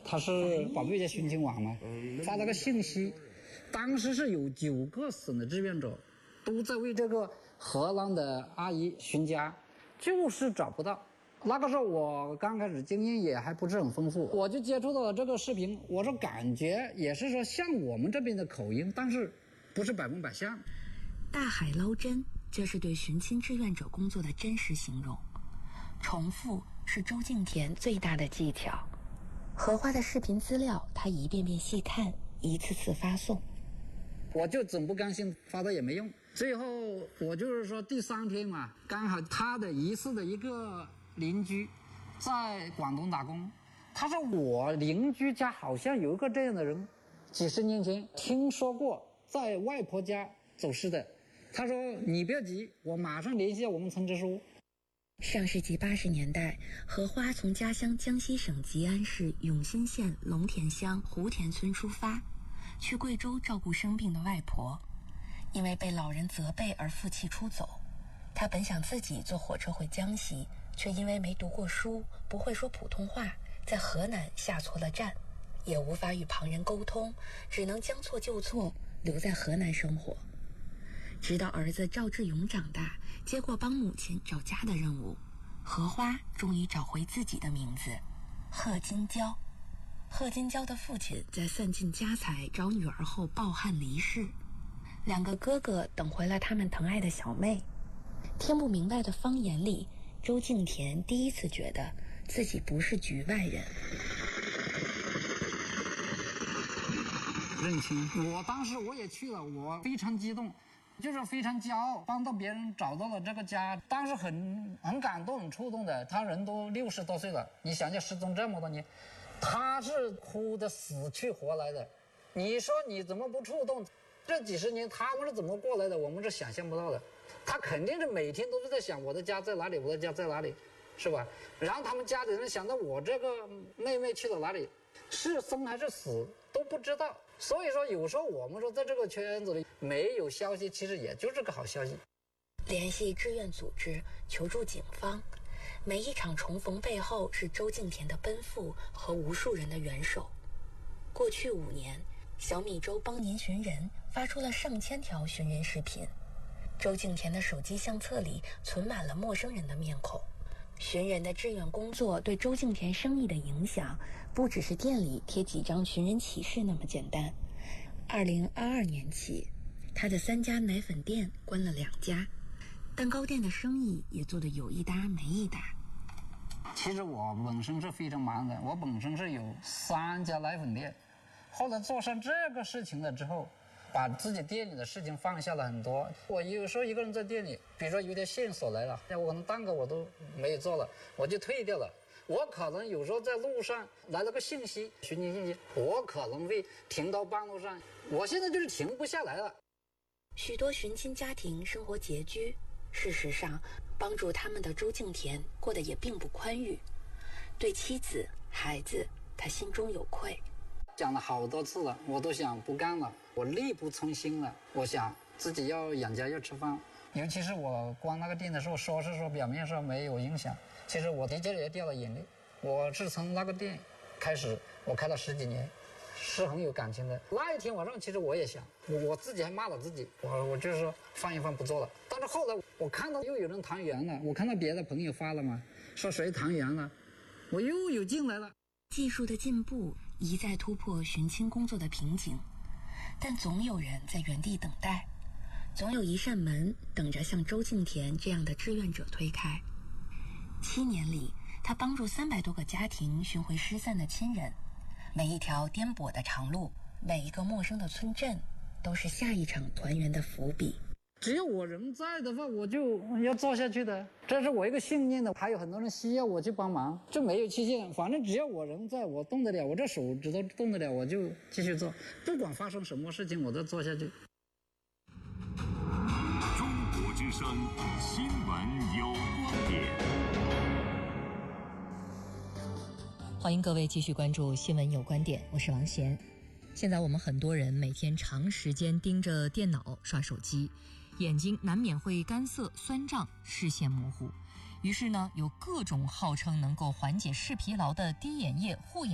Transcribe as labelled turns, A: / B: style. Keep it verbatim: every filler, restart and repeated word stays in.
A: 他是保卫家寻亲网嘛，发了个信息，当时是有九个省的志愿者都在为这个荷兰的阿姨寻家，就是找不到。那个时候我刚开始经验也还不是很丰富，我就接触到了这个视频，我说感觉也是说像我们这边的口音，但是不是百分百像。
B: 大海捞针，这是对寻亲志愿者工作的真实形容。重复是周敬田最大的技巧。荷花的视频资料他一遍遍细看，一次次发送。
A: 我就总不甘心发到也没用，最后我就是说第三天嘛，刚好他的疑似的一个邻居在广东打工，他说我邻居家好像有一个这样的人，几十年前听说过在外婆家走失的。他说你不要急，我马上联系我们村支书。
B: 上世纪八十年代，荷花从家乡江西省吉安市永新县龙田乡湖田村出发，去贵州照顾生病的外婆。因为被老人责备而负气出走，他本想自己坐火车回江西，却因为没读过书，不会说普通话，在河南下错了站，也无法与旁人沟通，只能将错就错，留在河南生活。直到儿子赵志勇长大，接过帮母亲找家的任务，荷花终于找回自己的名字贺金娇。贺金娇的父亲在散尽家财找女儿后抱憾离世，两个哥哥等回了他们疼爱的小妹。听不明白的方言里，周敬田第一次觉得自己不是局外人。
A: 认亲，我当时我也去了，我非常激动，就是非常骄傲，帮到别人找到了这个家，当时很很感动，很触动的。他人都六十多岁了，你想想失踪这么多年，他是哭得死去活来的。你说你怎么不触动？这几十年他们是怎么过来的？我们是想象不到的。他肯定是每天都是在想我的家在哪里，我的家在哪里，是吧？然后他们家里人想到我这个妹妹去了哪里，是生还是死都不知道。所以说有时候我们说在这个圈子里没有消息，其实也就是个好消息。
B: 联系志愿组织，求助警方，每一场重逢背后是周敬田的奔赴和无数人的援手。过去五年，小米粥帮您寻人发出了上千条寻人视频，周敬田的手机相册里存满了陌生人的面孔。寻人的志愿工作对周敬田生意的影响，不只是店里贴几张寻人启事那么简单。二零二二年起，他的三家奶粉店关了两家，蛋糕店的生意也做得有一搭没一搭。
A: 其实我本身是非常忙的，我本身是有三家奶粉店，后来做上这个事情了之后，把自己店里的事情放下了很多。我有时候一个人在店里，比如说有点线索来了，我可能蛋糕我都没有做了，我就退掉了。我可能有时候在路上来了个信息，寻亲信息，我可能会停到半路上，我现在就是停不下来了。
B: 许多寻亲家庭生活拮据，事实上帮助他们的周敬田过得也并不宽裕，对妻子孩子他心中有愧。
A: 讲了好多次了，我都想不干了，我力不从心了，我想自己要养家要吃饭。尤其是我关那个店的时候，说是说表面上没有影响，其实我的确也掉了眼泪。我是从那个店开始，我开了十几年，是很有感情的。那一天晚上，其实我也想，我我自己还骂了自己，我我就是说放一放不做了。但是后来我看到又有人团圆了，我看到别的朋友发了嘛，说谁团圆了，我又有劲来了。
B: 技术的进步一再突破寻亲工作的瓶颈，但总有人在原地等待，总有一扇门等着像周敬田这样的志愿者推开。七年里，他帮助三百多个家庭寻回失散的亲人，每一条颠簸的长路，每一个陌生的村镇，都是下一场团圆的伏笔。
A: 只要我人在的话，我就要做下去的，这是我一个信念的。还有很多人需要我去帮忙，就没有期限，反正只要我人在，我动得了，我这手指头动得了，我就继续做，不管发生什么事情我都做下去。
C: 中国之声，新闻有观点。
D: 欢迎各位继续关注新闻有观点，我是王贤。现在我们很多人每天长时间盯着电脑刷手机，眼睛难免会干涩、酸胀、视线模糊。于是呢，有各种号称能够缓解视疲劳的滴眼液、护眼